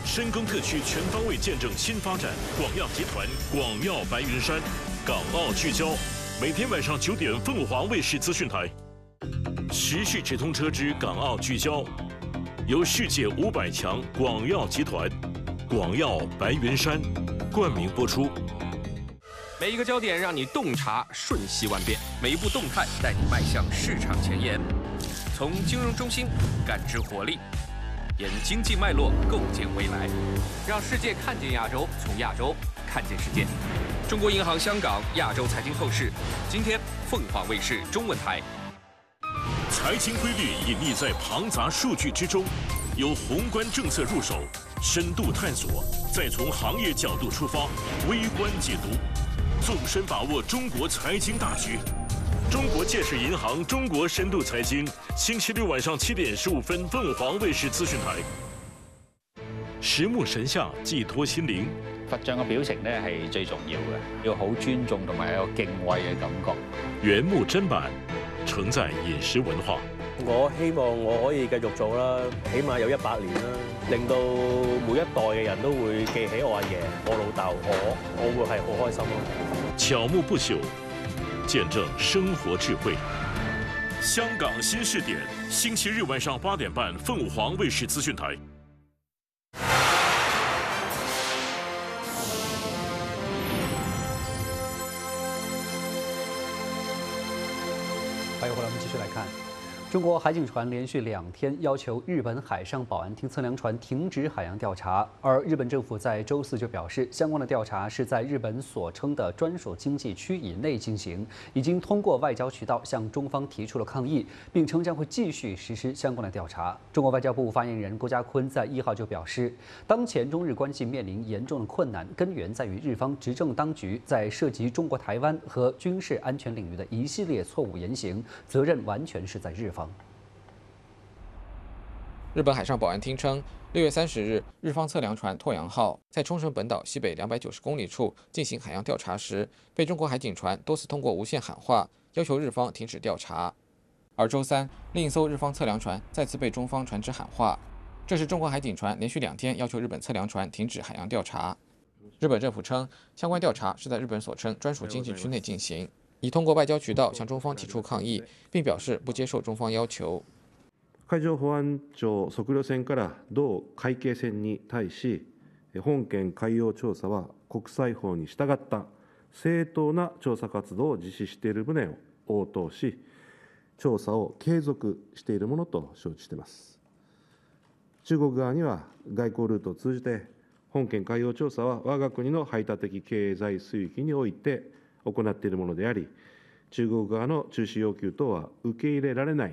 深耕特区全方位见证新发展。广药集团广药白云山，港澳聚焦，每天晚上9点，凤凰卫视资讯台。时事直通车之港澳聚焦，由世界500强广药集团、广药白云山冠名播出。 每一个焦点让你洞察瞬息万变，每一步动态带你迈向市场前沿。从金融中心感知活力，沿经济脉络构建未来，让世界看见亚洲，从亚洲看见世界。中国银行香港亚洲财经透视，今天凤凰卫视中文台。 财经规律隐匿在庞杂数据之中，由宏观政策入手，深度探索，再从行业角度出发，微观解读，纵深把握中国财经大局。中国建设银行中国深度财经，星期六晚上7点15分，凤凰卫視資訊台。十目神像寄託心靈。 佛像嘅表情咧係最重要嘅，要好尊重同埋有敬畏嘅感覺。 原木砧板承載飲食文化。 我希望我可以繼續做啦，起碼有100年啦，令到每一代嘅人都會記起我阿爺、我老豆，我會係好開心咯。 巧木不朽，見證生活智慧。香港新視點，星期日晚上8點半，鳳凰衛視資訊台。 欢迎回来，我们继续来看。中国海警船连续2天要求日本海上保安厅测量船停止海洋调查，而日本政府在周4就表示，相关的调查是在日本所称的专属经济区以内进行，已经通过外交渠道向中方提出了抗议，并称将会继续实施相关的调查。中国外交部发言人郭家坤在1号就表示，当前中日关系面临严重的困难，根源在于日方执政当局在涉及中国台湾和军事安全领域的一系列错误言行，责任完全是在日方。 日本海上保安厅称，6月30日，日方测量船“拓阳号”在冲绳本岛西北290公里处进行海洋调查时，被中国海警船多次通过无线喊话，要求日方停止调查。而周3，另一艘日方测量船再次被中方传旨喊话，这是中国海警船连续2天要求日本测量船停止海洋调查。日本政府称，相关调查是在日本所称专属经济区内进行，已通过外交渠道向中方提出抗议，并表示不接受中方要求。 海上保安庁測量船から同会計船に対し、本件海洋調査は国際法に従った正当な調査活動を実施している旨を応答し、調査を継続しているものと承知しています。中国側には外交ルートを通じて、本件海洋調査は我が国の排他的経済水域において行っているものであり、中国側の中止要求等は受け入れられない